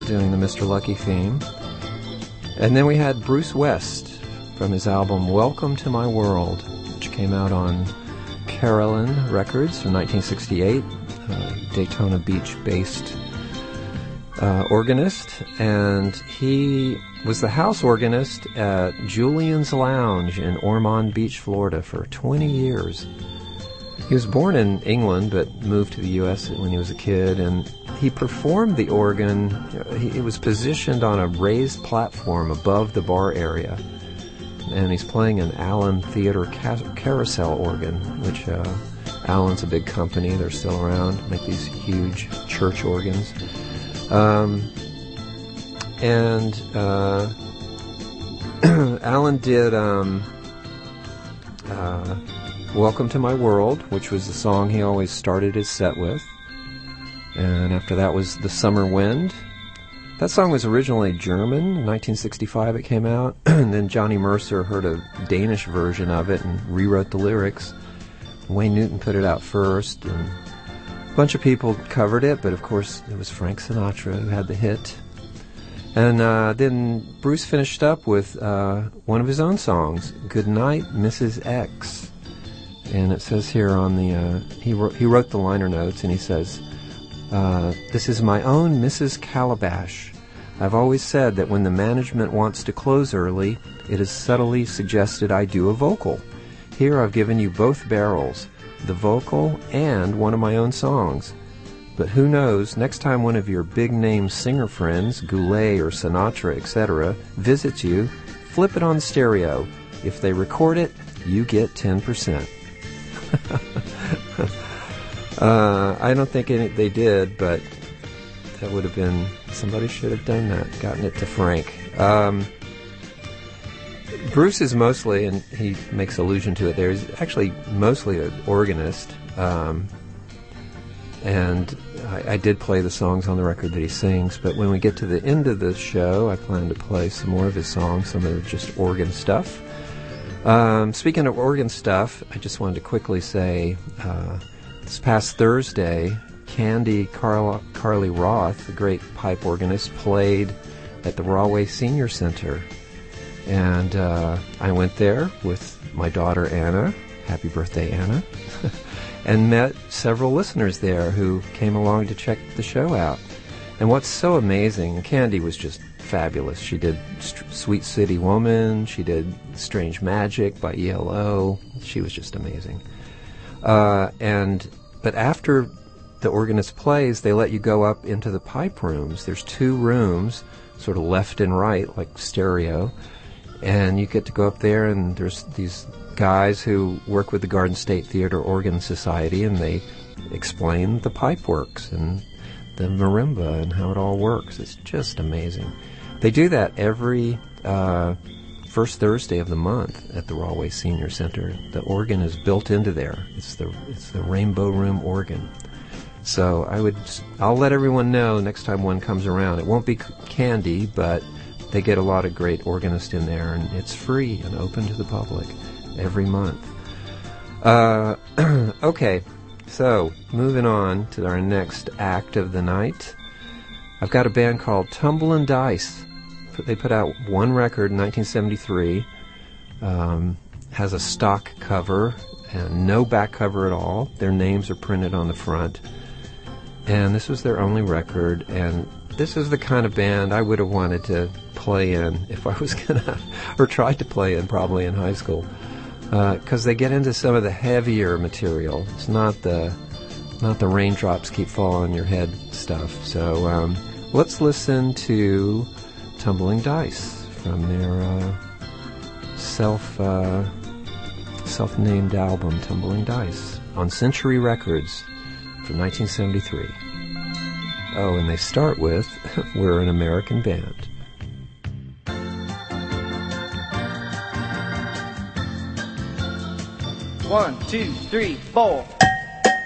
doing the Mr. Lucky theme. And then we had Bruce West from his album Welcome to My World, which came out on Carolyn Records from 1968, Daytona Beach-based organist, and he was the house organist at Julian's Lounge in Ormond Beach, Florida for 20 years. He was born in England but moved to the U.S. when he was a kid, and he performed the organ. It was positioned on a raised platform above the bar area, and he's playing an Allen Theater carousel organ, which Allen's a big company. They're still around, make these huge church organs. Allen did Welcome to My World, which was the song he always started his set with. And after that was The Summer Wind. That song was originally German. In 1965 it came out. And then Johnny Mercer heard a Danish version of it and rewrote the lyrics. Wayne Newton put it out first, and a bunch of people covered it, but of course it was Frank Sinatra who had the hit. And then Bruce finished up with one of his own songs, Goodnight, Mrs. X. And it says here on the, he wrote the liner notes, and he says, this is my own Mrs. Calabash. I've always said that when the management wants to close early, it is subtly suggested I do a vocal. Here I've given you both barrels, the vocal and one of my own songs. But who knows, next time one of your big-name singer friends, Goulet or Sinatra, etc., visits you, flip it on stereo. If they record it, you get 10%. I don't think they did, but that would have been, somebody should have done that, gotten it to Frank. Bruce is mostly, and he makes allusion to it there, he's actually mostly an organist, and I did play the songs on the record that he sings, but when we get to the end of the show, I plan to play some more of his songs, some of just organ stuff. Speaking of organ stuff, I just wanted to quickly say, this past Thursday, Candy Carly Roth, the great pipe organist, played at the Rahway Senior Center. And I went there with my daughter Anna, happy birthday Anna, and met several listeners there who came along to check the show out. And what's so amazing, Candy was just fabulous. She did Sweet City Woman, she did Strange Magic by ELO. She was just amazing. But after the organist plays, they let you go up into the pipe rooms. There's 2 rooms, sort of left and right, like stereo. And you get to go up there, and there's these guys who work with the Garden State Theater Organ Society, and they explain the pipe works and the marimba and how it all works. It's just amazing. They do that every first Thursday of the month at the Rahway Senior Center. The organ is built into there. It's the Rainbow Room organ. So I'll let everyone know next time one comes around. It won't be Candy, but they get a lot of great organists in there, and it's free and open to the public every month. Okay, so moving on to our next act of the night. I've got a band called Tumblin' Dice. They put out one record in 1973. Has a stock cover and no back cover at all. Their names are printed on the front. And this was their only record, and this is the kind of band I would have wanted to play in if I was gonna, or tried to play in probably in high school, because they get into some of the heavier material. It's not the raindrops keep falling on your head stuff. So let's listen to Tumbling Dice from their self-named album Tumbling Dice on Century Records from 1973. Oh, and they start with We're an American Band. 1, 2, 3, 4